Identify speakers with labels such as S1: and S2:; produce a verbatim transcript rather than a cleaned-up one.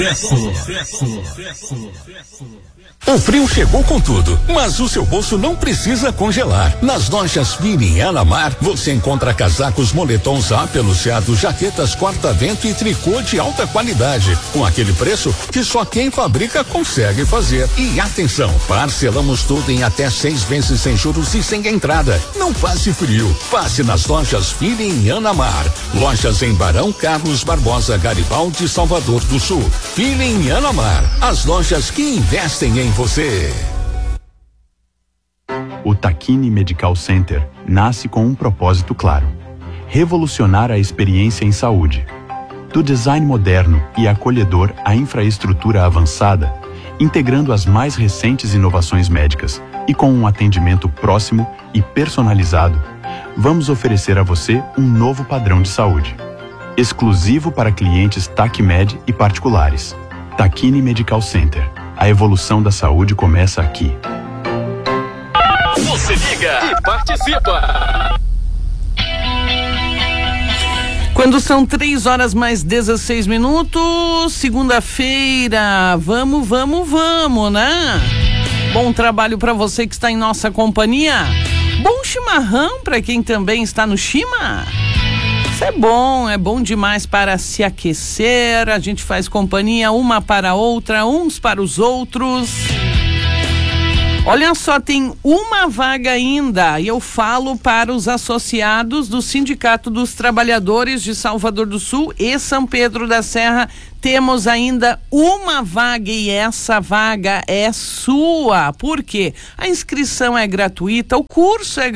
S1: O frio chegou com tudo, mas o seu bolso não precisa congelar. Nas lojas Fini e Anamar, você encontra casacos, moletons apeluciados, jaquetas corta-vento e tricô de alta qualidade, com aquele preço que só quem fabrica consegue fazer. E atenção, parcelamos tudo em até seis vezes sem juros e sem entrada. Não passe frio, passe nas lojas Fini e Anamar. Lojas em Barão Carlos Barbosa, Garibaldi, Salvador do Sul. Fini e Anamar, as lojas que investem em você.
S2: O Takini Medical Center nasce com um propósito claro: revolucionar a experiência em saúde. Do design moderno e acolhedor à infraestrutura avançada, integrando as mais recentes inovações médicas e com um atendimento próximo e personalizado, vamos oferecer a você um novo padrão de saúde, exclusivo para clientes TACMED e particulares. Takini Medical Center. A evolução da saúde começa aqui.
S3: Você liga e participa.
S4: Quando são três horas mais dezesseis minutos, segunda-feira, vamos, vamos, vamos, né? Bom trabalho para você que está em nossa companhia. Bom chimarrão para quem também está no Chima. Isso é bom, é bom demais para se aquecer. A gente faz companhia uma para a outra, uns para os outros. Olha só, tem uma vaga ainda, e eu falo para os associados do Sindicato dos Trabalhadores de Salvador do Sul e São Pedro da Serra. Temos ainda uma vaga e essa vaga é sua. Por quê? A inscrição é gratuita, o curso é